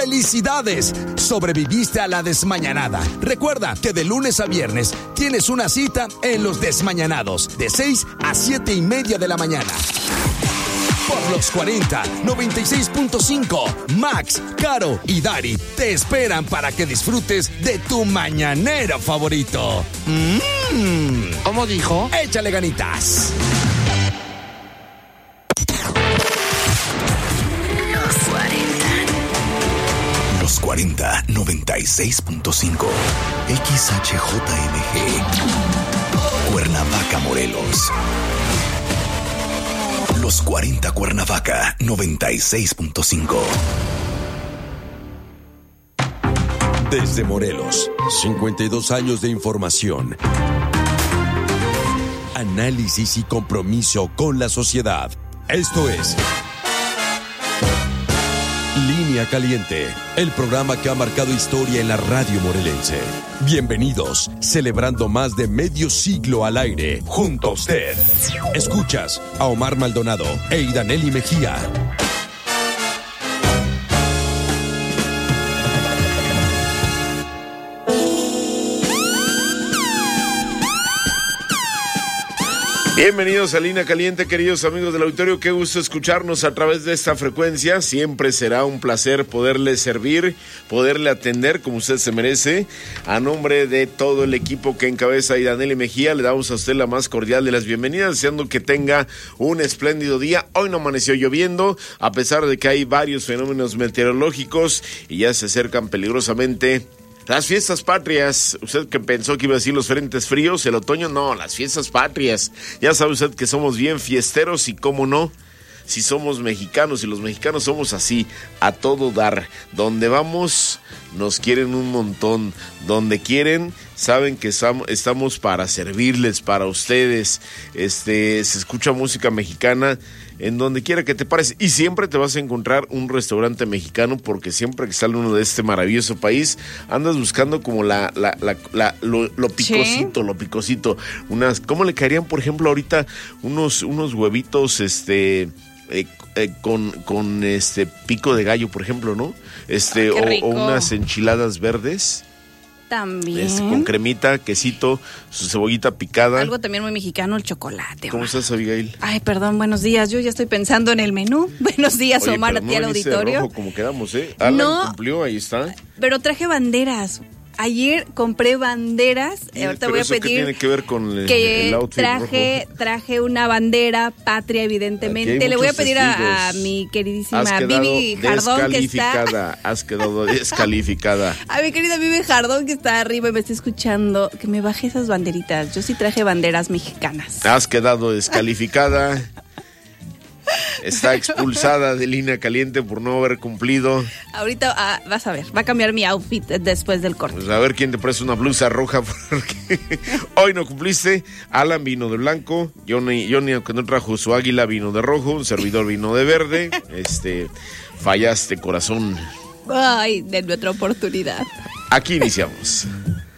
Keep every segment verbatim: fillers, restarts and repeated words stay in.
¡Felicidades! Sobreviviste a la desmañanada. Recuerda que de lunes a viernes tienes una cita en Los Desmañanados, de seis a siete y media de la mañana. Por los cuarenta, noventa y seis punto cinco, Max, Caro y Dari te esperan para que disfrutes de tu mañanero favorito. Mm. ¿Cómo dijo? Échale ganitas. Los cuarenta. Los cuarenta, noventa y seis punto cinco, X H J M G, Cuernavaca, Morelos. Los cuarenta Cuernavaca, noventa y seis punto cinco. Desde Morelos, cincuenta y dos años de información, análisis y compromiso con la sociedad. Esto es Línea Caliente, el programa que ha marcado historia en la radio morelense. Bienvenidos, celebrando más de medio siglo al aire, junto a usted. Escuchas a Omar Maldonado e Idaneli Mejía. Bienvenidos a Línea Caliente, queridos amigos del auditorio. Qué gusto escucharnos a través de esta frecuencia. Siempre será un placer poderle servir, poderle atender como usted se merece. A nombre de todo el equipo que encabeza Idaneli Mejía, le damos a usted la más cordial de las bienvenidas, deseando que tenga un espléndido día. Hoy no amaneció lloviendo, a pesar de que hay varios fenómenos meteorológicos y ya se acercan peligrosamente las fiestas patrias. Usted que pensó que iba a decir los frentes fríos, el otoño, no, las fiestas patrias. Ya sabe usted que somos bien fiesteros y cómo no, si somos mexicanos y los mexicanos somos así, a todo dar. Donde vamos nos quieren un montón, donde quieren saben que estamos para servirles, para ustedes. Este, se escucha música mexicana en donde quiera que te pares, y siempre te vas a encontrar un restaurante mexicano, porque siempre que sale uno de este maravilloso país, andas buscando como la, la, la, la lo, lo picosito, ¿sí? Lo picosito. Unas, ¿cómo le caerían, por ejemplo, ahorita unos, unos huevitos, este, eh, eh, con, con este pico de gallo, por ejemplo, ¿no? Este, Ay, o, o unas enchiladas verdes. También. Este, con cremita, quesito, su cebollita picada. Algo también muy mexicano, el chocolate. ¿Cómo Omar. estás, Abigail? Ay, perdón, buenos días. Yo ya estoy pensando en el menú. Buenos días, Oye, Omar, a pero ti no al viniste auditorio. de rojo como quedamos, ¿eh? Alan No. cumplió, ahí está. Pero traje banderas. Ayer compré banderas. ¿Y Ahorita pero voy a eso qué pedir tiene que ver con el, que el outfit traje rojo? traje una bandera patria, evidentemente. Aquí hay Le voy a muchos pedir a, a testigos. mi queridísima Has quedado Vivi Jardón, que está. descalificada, has quedado descalificada. A mi querida Vivi Jardón, que está arriba y me está escuchando, que me baje esas banderitas. Yo sí traje banderas mexicanas. Has quedado descalificada. Está expulsada de Línea Caliente por no haber cumplido. Ahorita ah, vas a ver, va a cambiar mi outfit después del corte. Pues a ver quién te presta una blusa roja, porque hoy no cumpliste. Alan vino de blanco, Johnny, Johnny aunque no trajo su águila, vino de rojo, un servidor vino de verde. Este, fallaste, corazón. Ay, denme otra oportunidad. Aquí iniciamos.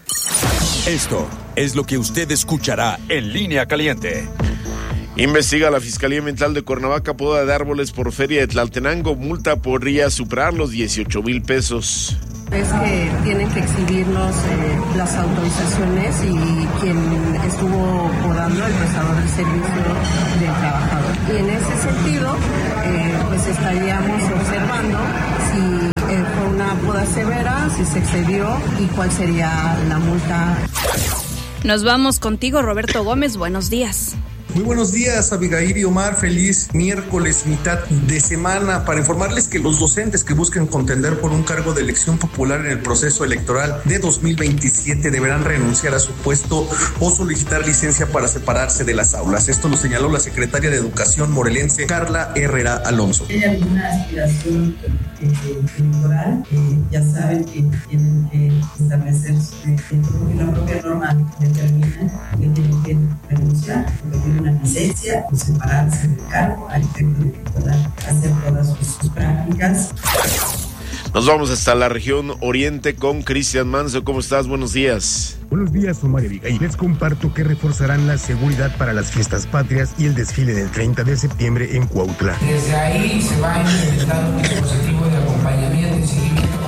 Esto es lo que usted escuchará en Línea Caliente. Investiga la Fiscalía Ambiental de Cuernavaca poda de árboles por feria de Tlaltenango. Multa podría superar los dieciocho mil pesos. Es que tienen que exhibirnos eh, las autorizaciones y quien estuvo podando, el prestador del servicio del trabajador. Y en ese sentido, eh, pues estaríamos observando si eh, fue una poda severa, si se excedió y cuál sería la multa. Nos vamos contigo, Roberto Gómez. Buenos días. Muy buenos días, Abigail y Omar. Feliz miércoles, mitad de semana, para informarles que los docentes que busquen contender por un cargo de elección popular en el proceso electoral de dos mil veintisiete deberán renunciar a su puesto o solicitar licencia para separarse de las aulas. Esto lo señaló la secretaria de Educación morelense, Carla Herrera Alonso. Si hay alguna aspiración eh, electoral, eh, ya saben que tienen que establecerse, eh, porque la propia norma determina que tienen que renunciar, porque tienen una licencia o separarse del cargo al efecto de que puedan hacer todas sus, sus prácticas. Nos vamos hasta la región oriente con Cristian Manso. ¿Cómo estás? Buenos días. Buenos días, Omar y Abigail. Les comparto que reforzarán la seguridad para las fiestas patrias y el desfile del treinta de septiembre en Cuautla. Desde ahí se va a implementar un dispositivo de acompañamiento y seguimiento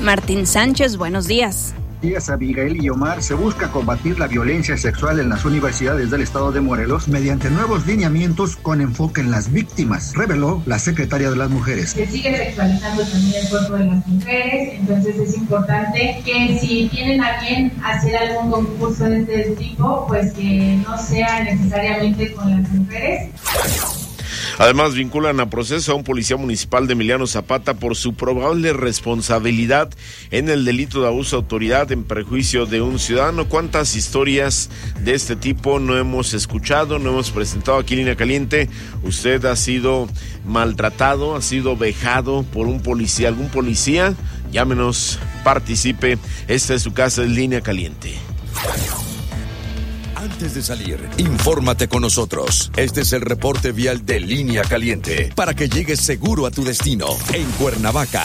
Martín Sánchez, buenos días. Días, Abigail y Omar. Se busca combatir la violencia sexual en las universidades del estado de Morelos mediante nuevos lineamientos con enfoque en las víctimas, reveló la secretaria de las Mujeres. Se sigue sexualizando también el cuerpo de las mujeres, entonces es importante que si tienen a bien hacer algún concurso de este tipo, pues que no sea necesariamente con las mujeres. Además, vinculan a proceso a un policía municipal de Emiliano Zapata por su probable responsabilidad en el delito de abuso de autoridad en perjuicio de un ciudadano. ¿Cuántas historias de este tipo no hemos escuchado, no hemos presentado aquí en Línea Caliente? Usted ha sido maltratado, ha sido vejado por un policía, algún policía. Llámenos, participe. Esta es su casa en Línea Caliente. Antes de salir, infórmate con nosotros. Este es el reporte vial de Línea Caliente para que llegues seguro a tu destino en Cuernavaca.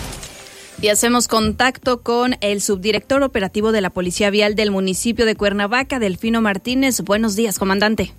Y hacemos contacto con el subdirector operativo de la Policía Vial del municipio de Cuernavaca, Delfino Martínez. Buenos días, comandante.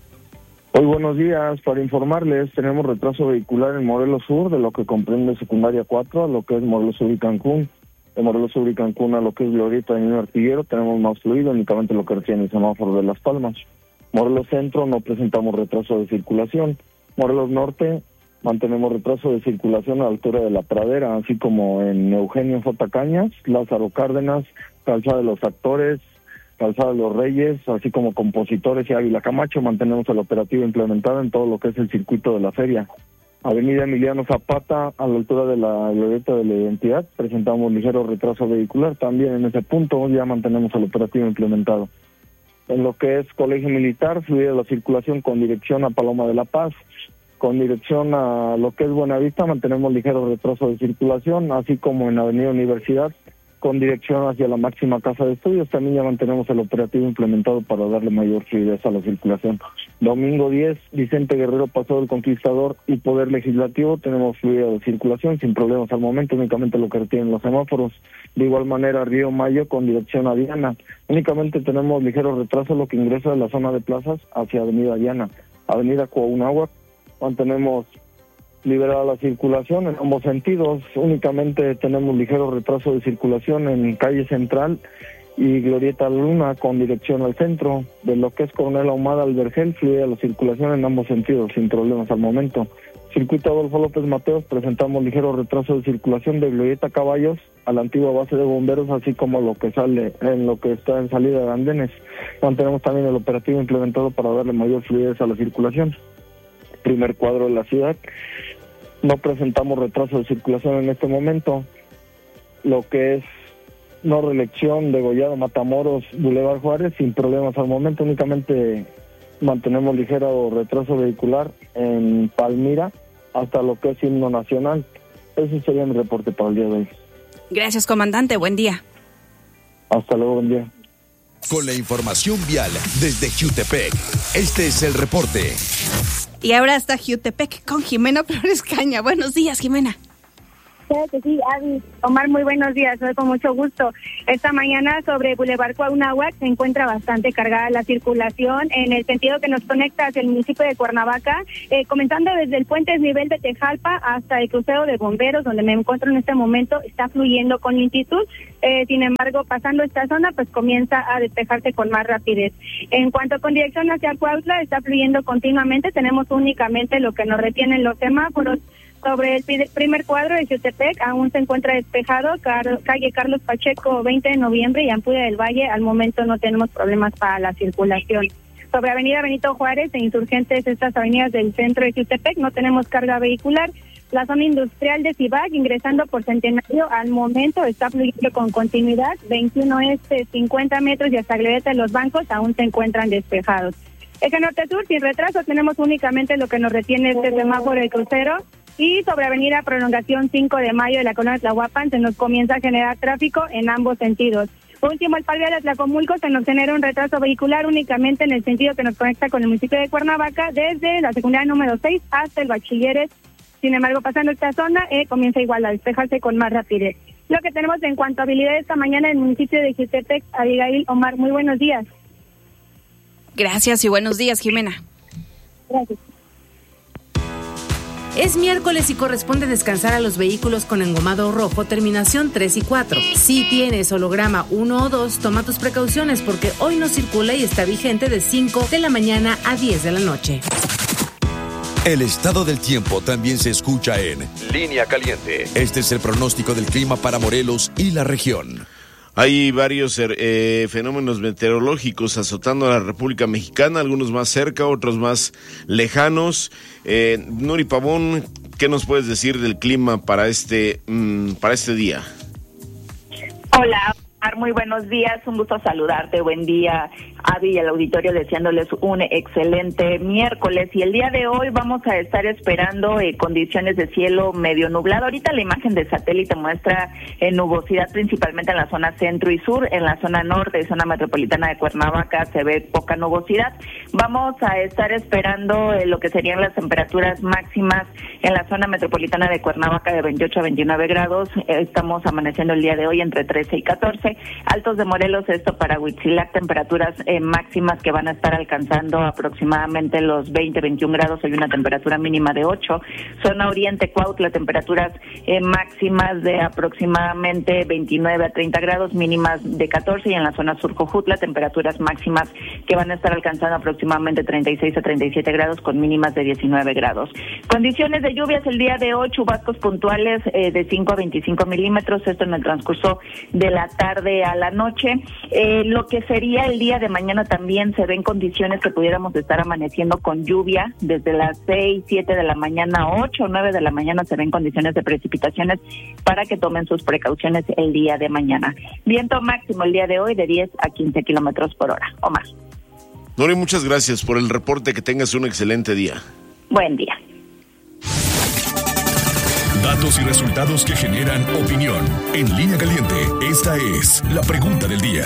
Muy buenos días. Para informarles, tenemos retraso vehicular en Morelos Sur, de lo que comprende secundaria cuatro a lo que es Morelos Sur y Cancún. De Morelos Sur y Cancún a lo que es Glorieta y Niño Artillero tenemos más fluido, únicamente lo que recién el semáforo de Las Palmas. Morelos Centro no presentamos retraso de circulación. Morelos Norte mantenemos retraso de circulación a la altura de La Pradera, así como en Eugenio J. Cañas, Lázaro Cárdenas, Calzada de los Actores, Calzada de los Reyes, así como Compositores y Ávila Camacho. Mantenemos el operativo implementado en todo lo que es el circuito de la feria. Avenida Emiliano Zapata, a la altura de la Glorieta de la Identidad, presentamos ligero retraso vehicular. También en ese punto ya mantenemos el operativo implementado. En lo que es Colegio Militar, fluye la circulación con dirección a Paloma de la Paz. Con dirección a lo que es Buenavista, mantenemos ligero retraso de circulación, así como en Avenida Universidad, con dirección hacia la máxima casa de estudios. También ya mantenemos el operativo implementado para darle mayor fluidez a la circulación. Domingo diez, Vicente Guerrero, Paso del Conquistador y Poder Legislativo, tenemos fluida de circulación sin problemas al momento, únicamente lo que retienen los semáforos. De igual manera, Río Mayo con dirección a Diana, únicamente tenemos ligero retraso lo que ingresa de la zona de plazas hacia Avenida Diana. Avenida Coahunáhuac, mantenemos liberada la circulación en ambos sentidos, únicamente tenemos ligero retraso de circulación en calle Central y Glorieta Luna con dirección al centro. De lo que es Coronel Ahumada al Vergel, fluye la circulación en ambos sentidos sin problemas al momento. Circuito Adolfo López Mateos, presentamos ligero retraso de circulación de Glorieta Caballos a la antigua base de bomberos, así como lo que sale en lo que está en salida de andenes. Mantenemos también el operativo implementado para darle mayor fluidez a la circulación. Primer cuadro de la ciudad, no presentamos retraso de circulación en este momento. Lo que es no reelección, Degollado, Matamoros, Boulevard Juárez, sin problemas al momento, únicamente mantenemos ligero retraso vehicular en Palmira hasta lo que es himno nacional. Ese sería mi reporte para el día de hoy. Gracias, comandante, buen día. Hasta luego, buen día. Con la información vial desde Jutepec, este es el reporte. Y ahora está Jutepec con Jimena Flores Caña. Buenos días, Jimena. Claro que sí, Abby. Omar, muy buenos días, hoy con mucho gusto. Esta mañana sobre Boulevard Coahunáhuac se encuentra bastante cargada la circulación en el sentido que nos conecta hacia el municipio de Cuernavaca, eh, comenzando desde el puente nivel de Tejalpa hasta el crucero de bomberos, donde me encuentro en este momento, está fluyendo con lentitud. Eh, sin embargo, pasando esta zona, pues comienza a despejarse con más rapidez. En cuanto con dirección hacia Cuautla, está fluyendo continuamente, tenemos únicamente lo que nos retienen los semáforos. Sobre el primer cuadro de Jutepec, aún se encuentra despejado, car- calle Carlos Pacheco, veinte de noviembre y Ampudia del Valle, al momento no tenemos problemas para la circulación. Sobre avenida Benito Juárez e Insurgentes, estas avenidas del centro de Jutepec, no tenemos carga vehicular. La zona industrial de Cibac, ingresando por Centenario, al momento está fluyendo con continuidad, veintiuno este, cincuenta metros y hasta Glorieta de los Bancos aún se encuentran despejados. Eje norte-sur, sin retraso, tenemos únicamente lo que nos retiene este semáforo de crucero. Y sobre avenida Prolongación cinco de mayo de la colonia Tlahuapan se nos comienza a generar tráfico en ambos sentidos. Último, el Palvial de Tlacomulco se nos genera un retraso vehicular únicamente en el sentido que nos conecta con el municipio de Cuernavaca desde la secundaria número seis hasta el Bachilleres. Sin embargo, pasando esta zona, eh, comienza igual a despejarse con más rapidez. Lo que tenemos en cuanto a habilidad esta mañana en el municipio de Jutepec. Abigail, Omar, muy buenos días. Gracias y buenos días, Jimena. Gracias. Es miércoles y corresponde descansar a los vehículos con engomado rojo, terminación tres y cuatro. Si tienes holograma uno o dos, toma tus precauciones porque hoy no circula y está vigente de cinco de la mañana a diez de la noche. El estado del tiempo también se escucha en Línea Caliente. Este es el pronóstico del clima para Morelos y la región. Hay varios eh, fenómenos meteorológicos azotando a la República Mexicana, algunos más cerca, otros más lejanos. Eh, Nuri Pavón, ¿qué nos puedes decir del clima para este, mmm, para este día? Hola, muy buenos días, un gusto saludarte, buen día, Avi, y al auditorio, deseándoles un excelente miércoles. Y el día de hoy vamos a estar esperando eh, condiciones de cielo medio nublado. Ahorita la imagen de satélite muestra eh, nubosidad principalmente en la zona centro y sur. En la zona norte y zona metropolitana de Cuernavaca se ve poca nubosidad. Vamos a estar esperando eh, lo que serían las temperaturas máximas en la zona metropolitana de Cuernavaca de veintiocho a veintinueve grados. Eh, estamos amaneciendo el día de hoy entre trece y catorce. Altos de Morelos, esto para Huitzilac, temperaturas eh, máximas que van a estar alcanzando aproximadamente los veinte, veintiún grados. Hay una temperatura mínima de ocho. Zona Oriente, Cuautla, temperaturas eh, máximas de aproximadamente veintinueve a treinta grados, mínimas de catorce. Y en la zona sur, Jojutla, temperaturas máximas que van a estar alcanzando aproximadamente treinta y seis a treinta y siete grados con mínimas de diecinueve grados. Condiciones de lluvias el día de hoy, chubascos puntuales eh, de cinco a veinticinco milímetros, esto en el transcurso de la tarde a la noche. Eh, lo que sería el día de mañana también se ven condiciones que pudiéramos estar amaneciendo con lluvia desde las seis, siete de la mañana, ocho, nueve de la mañana se ven condiciones de precipitaciones para que tomen sus precauciones el día de mañana. Viento máximo el día de hoy de diez a quince kilómetros por hora. Omar. Nori, muchas gracias por el reporte, que tengas un excelente día. Buen día. Datos y resultados que generan opinión. En Línea Caliente, esta es la pregunta del día.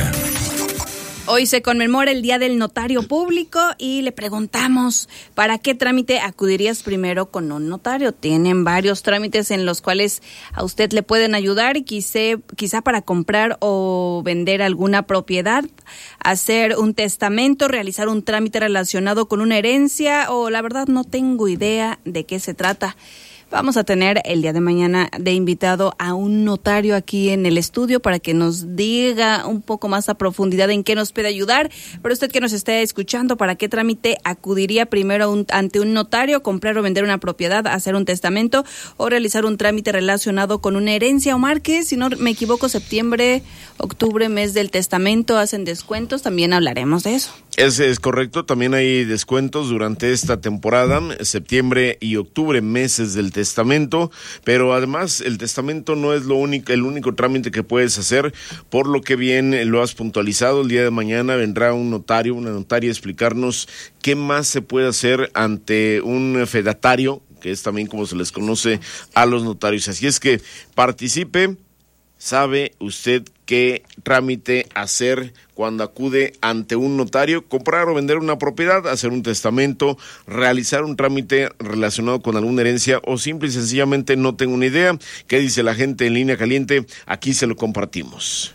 Hoy se conmemora el Día del Notario Público y le preguntamos, ¿para qué trámite acudirías primero con un notario? Tienen varios trámites en los cuales a usted le pueden ayudar, y quizá, quizá para comprar o vender alguna propiedad, hacer un testamento, realizar un trámite relacionado con una herencia, o la verdad no tengo idea de qué se trata. Vamos a tener el día de mañana de invitado a un notario aquí en el estudio para que nos diga un poco más a profundidad en qué nos puede ayudar. Pero usted que nos esté escuchando, ¿para qué trámite acudiría primero un, ante un notario? ¿Comprar o vender una propiedad, hacer un testamento o realizar un trámite relacionado con una herencia? Omar, que si no me equivoco, septiembre, octubre, mes del testamento, hacen descuentos, también hablaremos de eso. Ese es correcto, también hay descuentos durante esta temporada, septiembre y octubre, meses del testamento, pero además el testamento no es lo único, el único trámite que puedes hacer, por lo que bien lo has puntualizado. El día de mañana vendrá un notario, una notaria a explicarnos qué más se puede hacer ante un fedatario, que es también como se les conoce a los notarios. Así es que participe. ¿Sabe usted qué trámite hacer cuando acude ante un notario? Comprar o vender una propiedad, hacer un testamento, realizar un trámite relacionado con alguna herencia, o simple y sencillamente no tengo una idea. ¿Qué dice la gente en Línea Caliente? Aquí se lo compartimos.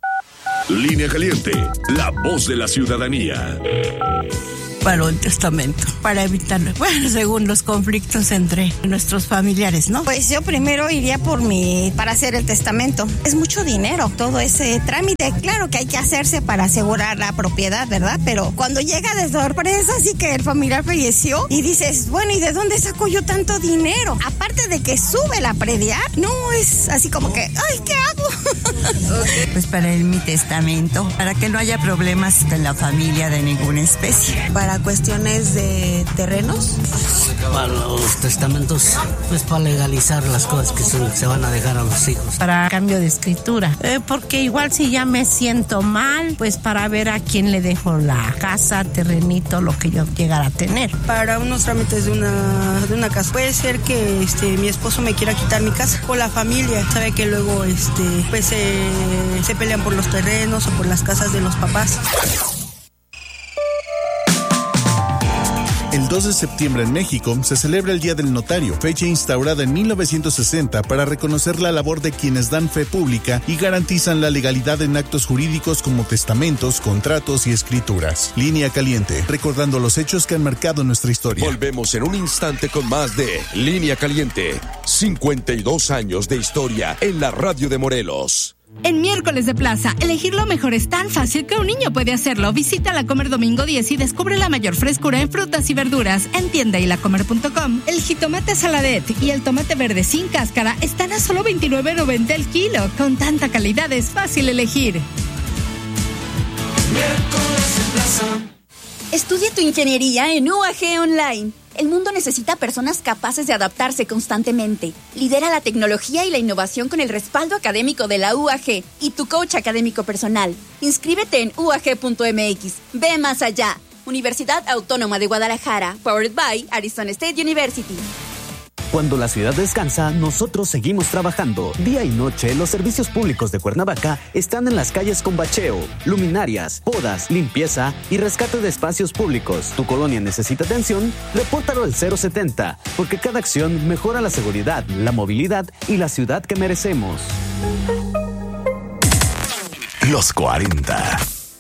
Línea Caliente, la voz de la ciudadanía. Para un testamento, para evitar, bueno, según los conflictos entre nuestros familiares, ¿no? Pues yo primero iría por mi, para hacer el testamento. Es mucho dinero todo ese trámite. Claro que hay que hacerse para asegurar la propiedad, ¿verdad? Pero cuando llega de sorpresa, así que el familiar falleció y dices, bueno, ¿y de dónde saco yo tanto dinero? Aparte de que sube la predial, no es así como que, ay, ¿qué hago? Pues para el, mi testamento, para que no haya problemas con la familia de ninguna especie. Para cuestiones de terrenos. Para los testamentos, pues para legalizar las cosas que se, se van a dejar a los hijos. Para cambio de escritura, eh, porque igual si ya me siento mal, pues para ver a quién le dejo la casa, terrenito, lo que yo llegara a tener. Para unos trámites de una, de una casa. Puede ser que este, mi esposo me quiera quitar mi casa, o la familia, sabe que luego este, pues eh, se pelean por los terrenos o por las casas de los papás. El dos de septiembre en México se celebra el Día del Notario, fecha instaurada en mil novecientos sesenta para reconocer la labor de quienes dan fe pública y garantizan la legalidad en actos jurídicos como testamentos, contratos y escrituras. Línea Caliente, recordando los hechos que han marcado nuestra historia. Volvemos en un instante con más de Línea Caliente. cincuenta y dos años de historia en la radio de Morelos. En Miércoles de Plaza, elegir lo mejor es tan fácil que un niño puede hacerlo. Visita La Comer domingo diez y descubre la mayor frescura en frutas y verduras en tienda y lacomer punto com. El jitomate saladet y el tomate verde sin cáscara están a solo veintinueve noventa el kilo. Con tanta calidad es fácil elegir. Miércoles de Plaza. Estudia tu ingeniería en U A G Online. El mundo necesita personas capaces de adaptarse constantemente. Lidera la tecnología y la innovación con el respaldo académico de la U A G y tu coach académico personal. Inscríbete en U A G punto M X. Ve más allá. Universidad Autónoma de Guadalajara. Powered by Arizona State University. Cuando la ciudad descansa, nosotros seguimos trabajando. Día y noche, los servicios públicos de Cuernavaca están en las calles con bacheo, luminarias, podas, limpieza y rescate de espacios públicos. ¿Tu colonia necesita atención? Repórtalo al cero setenta, porque cada acción mejora la seguridad, la movilidad y la ciudad que merecemos. Los cuarenta.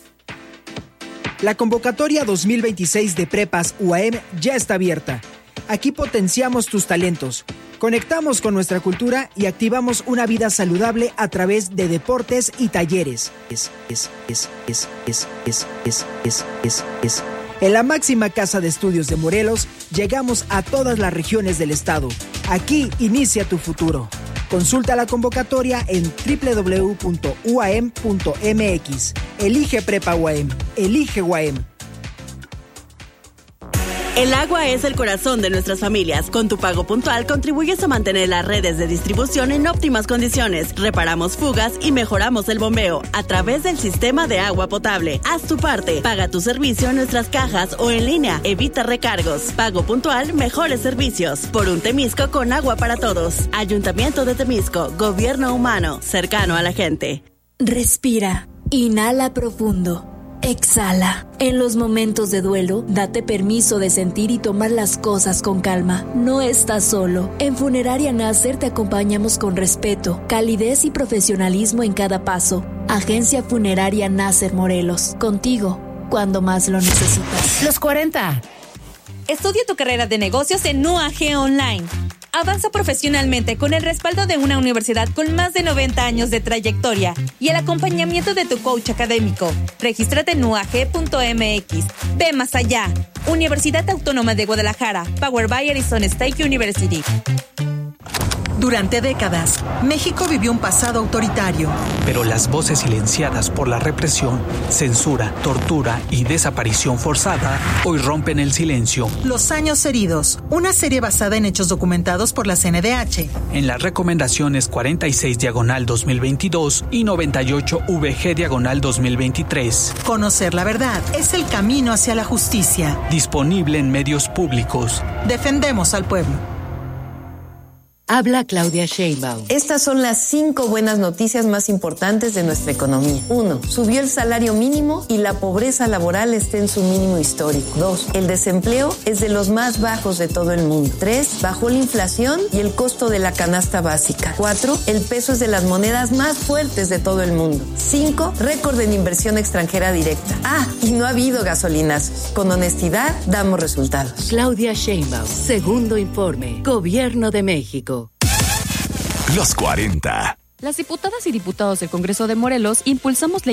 La convocatoria dos mil veintiséis de Prepas U A M ya está abierta. Aquí potenciamos tus talentos, conectamos con nuestra cultura y activamos una vida saludable a través de deportes y talleres. Es, es, es, es, es, es, es, es, es, es. En la máxima casa de estudios de Morelos, llegamos a todas las regiones del estado. Aquí inicia tu futuro. Consulta la convocatoria en doble u doble u doble u punto u a m punto m x. Elige Prepa U A M. Elige U A M. El agua es el corazón de nuestras familias. Con tu pago puntual contribuyes a mantener las redes de distribución en óptimas condiciones. Reparamos fugas y mejoramos el bombeo a través del sistema de agua potable. Haz tu parte. Paga tu servicio en nuestras cajas o en línea. Evita recargos. Pago puntual, mejores servicios. Por un Temisco con agua para todos. Ayuntamiento de Temisco. Gobierno humano. Cercano a la gente. Respira. Inhala profundo. Exhala. En los momentos de duelo, date permiso de sentir y tomar las cosas con calma. No estás solo. En Funeraria Nasser te acompañamos con respeto, calidez y profesionalismo en cada paso. Agencia Funeraria Nasser Morelos. Contigo, cuando más lo necesitas. Los cuarenta. Estudia tu carrera de negocios en U A G Online. Avanza profesionalmente con el respaldo de una universidad con más de noventa años de trayectoria y el acompañamiento de tu coach académico. Regístrate en U A G punto M X. Ve más allá. Universidad Autónoma de Guadalajara. Powered by Arizona State University. Durante décadas, México vivió un pasado autoritario. Pero las voces silenciadas por la represión, censura, tortura y desaparición forzada hoy rompen el silencio. Los años heridos, una serie basada en hechos documentados por la C N D H. En las recomendaciones cuarenta y seis diagonal dos mil veintidós y noventa y ocho V G diagonal dos mil veintitrés. Conocer la verdad es el camino hacia la justicia. Disponible en medios públicos. Defendemos al pueblo. Habla Claudia Sheinbaum. Estas son las cinco buenas noticias más importantes de nuestra economía. Uno, subió el salario mínimo y la pobreza laboral está en su mínimo histórico. Dos, el desempleo es de los más bajos de todo el mundo. Tres, bajó la inflación y el costo de la canasta básica. Cuatro, el peso es de las monedas más fuertes de todo el mundo. Cinco, récord en inversión extranjera directa. Ah, y no ha habido gasolinazos. Con honestidad, damos resultados. Claudia Sheinbaum, segundo informe, Gobierno de México. Los cuarenta. Las diputadas y diputados del Congreso de Morelos impulsamos la